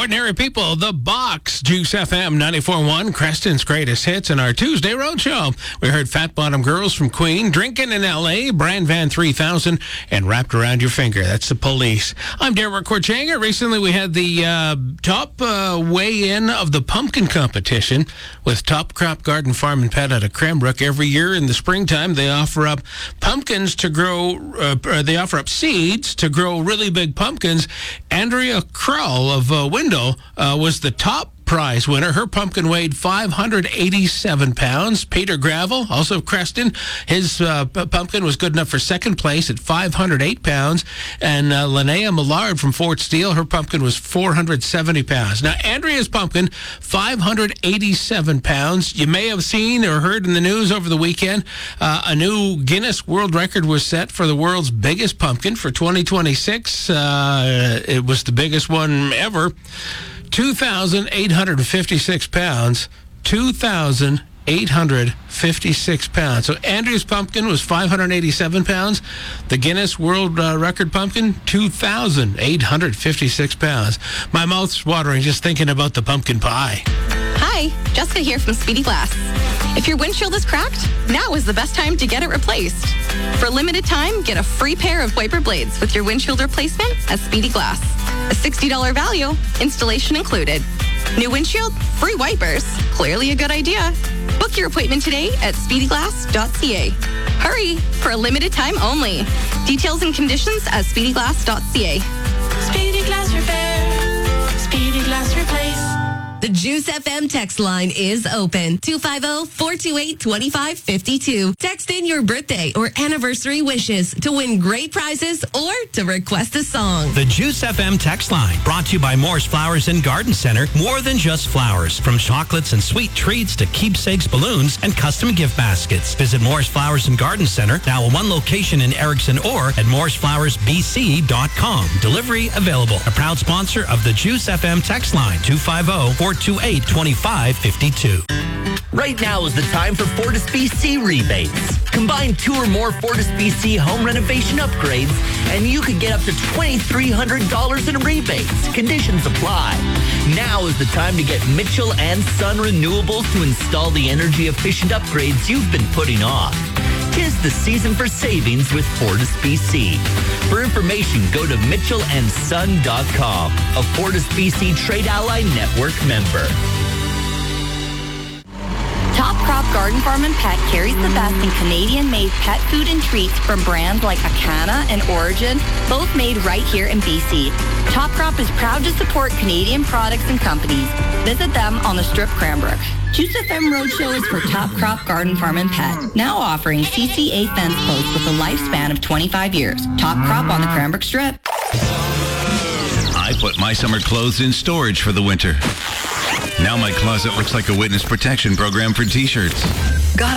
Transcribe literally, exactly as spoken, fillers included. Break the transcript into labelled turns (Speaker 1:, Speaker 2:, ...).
Speaker 1: Ordinary People, The Box, Juice F M ninety-four point one, Creston's greatest hits, and our Tuesday Roadshow. We heard Fat Bottom Girls from Queen, Drinking in L A, Brand Van three thousand, and Wrapped Around Your Finger. That's The Police. I'm Derek Korchanga. Recently we had the uh, top uh, weigh-in of the pumpkin competition with Top Crop Garden Farm and Pet out of Cranbrook. Every year in the springtime, they offer up pumpkins to grow, uh, they offer up seeds to grow really big pumpkins. Andrea Krull of uh, Window uh, was the top prize winner. Her pumpkin weighed five hundred eighty-seven pounds. Peter Gravel, also of Creston, his uh, p- pumpkin was good enough for second place at five hundred eight pounds. And uh, Linnea Millard from Fort Steele, her pumpkin was four hundred seventy pounds. Now, Andrea's pumpkin, five hundred eighty-seven pounds. You may have seen or heard in the news over the weekend, uh, a new Guinness World Record was set for the world's biggest pumpkin for twenty twenty-six. Uh, it was the biggest one ever. two thousand eight hundred fifty-six pounds, two thousand eight hundred fifty-six pounds. So Andrew's pumpkin was five hundred eighty-seven pounds. The Guinness World uh, Record pumpkin, two thousand eight hundred fifty-six pounds. My mouth's watering just thinking about the pumpkin pie.
Speaker 2: Hi, Jessica here from Speedy Glass. If your windshield is cracked, now is the best time to get it replaced. For a limited time, get a free pair of wiper blades with your windshield replacement at Speedy Glass. A sixty dollars value, installation included. New windshield, free wipers. Clearly a good idea. Book your appointment today at speedy glass dot c a. Hurry, for a limited time only. Details and conditions at speedy glass dot c a.
Speaker 3: Speedy Glass Repair. Speedy Glass Replace.
Speaker 4: The Juice F M text line is open. two five zero, four two eight, two five five two. Text in your birthday or anniversary wishes to win great prizes or to request a song.
Speaker 5: The Juice F M text line, brought to you by Moore's Flowers and Garden Center. More than just flowers. From chocolates and sweet treats to keepsakes, balloons, and custom gift baskets. Visit Moore's Flowers and Garden Center, now in one location in Erickson or at moores flowers b c dot com. Delivery available. A proud sponsor of the Juice F M text line, two five zero, four two eight, two five five two.
Speaker 6: Right now is the time for Fortis B C rebates. Combine two or more Fortis B C home renovation upgrades, and you could get up to two thousand three hundred dollars in rebates. Conditions apply. Now is the time to get Mitchell and Son Renewables to install the energy-efficient upgrades you've been putting off. Tis the season for savings with Fortis B C. For information, go to mitchell and son dot com, a Fortis B C Trade Ally Network member.
Speaker 2: Top Crop Garden Farm and Pet carries the best in Canadian-made pet food and treats from brands like Acana and Origin, both made right here in B C. Top Crop is proud to support Canadian products and companies. Visit them on the Strip Cranbrook. Juice F M Roadshow is for Top Crop Garden Farm and Pet, now offering C C A fence posts with a lifespan of twenty-five years. Top Crop on the Cranbrook Strip.
Speaker 7: I put my summer clothes in storage for the winter. Now my closet looks like a witness protection program for t-shirts.
Speaker 4: Got